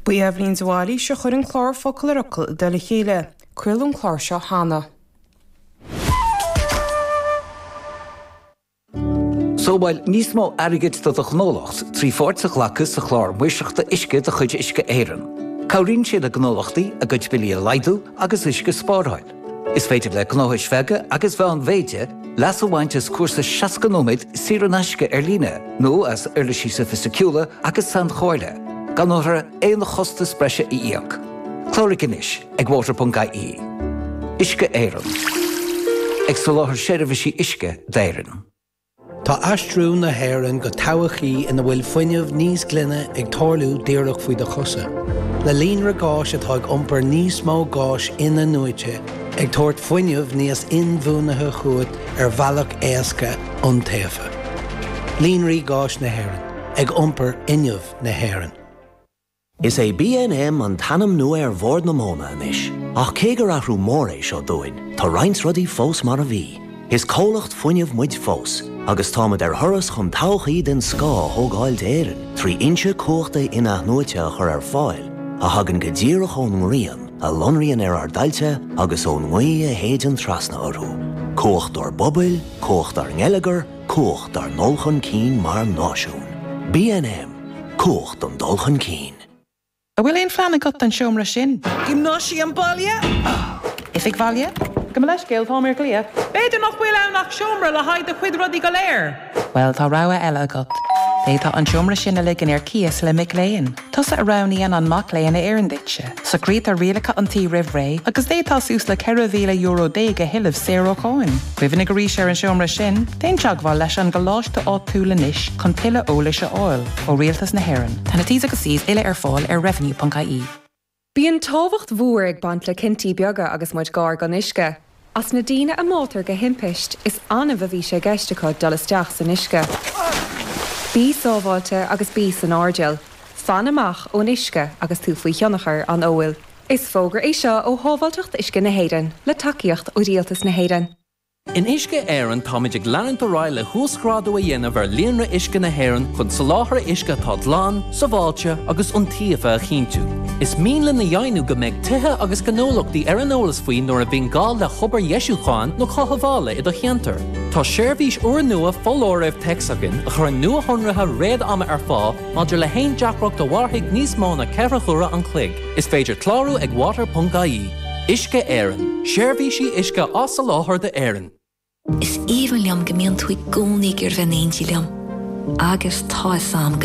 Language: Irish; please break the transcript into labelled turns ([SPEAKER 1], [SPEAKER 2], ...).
[SPEAKER 1] Bu Evelyn Zawali se chur an chlár focail arachil de le chéile, cuilún chlár seo hána.
[SPEAKER 2] Sóbáil níos mó airgid do a gnólacht trí fórtach lachas a chlár muiseachta isce de chuid isce éireann. Cabhríonn siad a gnólachtaí a gcuid bilí a leidú agus isce spáráil. Is féidir le gnóthais feige agus bheith an bhéide leas bhaintes cuasa 60 nóid siar an aisce líne nó as le síosa fisiciúla agus san chóirle, gan nóthar éon chosta spreise í íoc. Chlóric inis ag water.ie. Isce éireann. Ag soláthar séirbhísí isce d'éireann.
[SPEAKER 3] Tá aistrú na hÉireann go tochaí ina bhfuil fuinneamh níos glunne ag tarlú díreach faoi de chosa. Le líonra gáis atá ag iompar níos mó gáis ina nuaite ag tabhairt fuinneamh níos inmhúnathe chuad bhealach éasca an taobha. Líonraí gáis na hÉireann ag iompar inneamh na hÉireann.
[SPEAKER 4] Is é B&M an tanam nua bhór na móna inis, ach cé gur athrú mór é seo dúin, tá roinnt rudaí fós mar a bhí. Is cólacht fuinneamh muid fós, agus támad thuras chun tochaí den scá thógáil d'éireann, trí inse cóchta ina nuaite a chur fáil, a hagann go ddíreach ón ngrian, a lonraíonn ar dailte agus ón ngaí a héideann trasna orthú. Cócht ar bobail, cócht ar ngeileagar, cócht ar nolchan cín mar náisiún. B&M, cócht an dulchan cín.
[SPEAKER 5] A bhfuil éon fleanna got an seomra sin?
[SPEAKER 6] Gymnáisi an baile?
[SPEAKER 5] If ag bhaile? Go leis céil tá mé clia.
[SPEAKER 6] Beidir nach bhfuil annach seomra le haid a chuid rodí go léir.
[SPEAKER 5] Well, tá rá eile agat. Détá an seomra sin a ligan ar cías le mic léin. Tusa a raníon an mac léin a éirinditse. Sa crít a rialacha an tí rih ré, agus détá sús le €100,000 déige hiileh €0. Cuihannig go ríis ar an seomra sin, déon teagháil leis an go láiste áit túla níis chun pile ólais a áil ó rialtas na hÉireann. Tána tí agus síos ile ar fáil ar revenue.ie.
[SPEAKER 7] Bíonn tábhacht mhuar ag bant le cintí beaga agus muid gár gan isce. As na daoine a mátar go himpeist is anna bhí sé geisteá dul isteach san isce. Bí sábháilte agus bí san ardgeal, fan amach ón isce agus tú faoi cheannachar an óil. Is fógur é seo ó hábháilteacht isce na hÉireann le takeíocht ó rialtas na hÉireann.
[SPEAKER 8] In isce éireann táid ag leann do ráile thuascrádú a dhéanamh ar líonra isce na hÉireann chun soláthar isce tá dlán, sa bháilte agus an tíomha a chinntiú. Is míle na dhéanú go méid tuthe agus gnólachtaí ar an ólas faoin nuair a bhíon gáil le chobar Ieisúcháin nó chahabhála i do cheantar. Tá seirbhís uair nua fóláireamh texagan a chur an nua honratha réad ama ar fá maidir le haon deacracht do bharthaigh níos mó na ceithre chura an clig. Is féidir clárú ag water.ie. Isce éireann. Seirbhísí isce as a láthair de éireann.
[SPEAKER 9] Is even liam gemeen toe ik koning er van eentje liam. Agus tá sam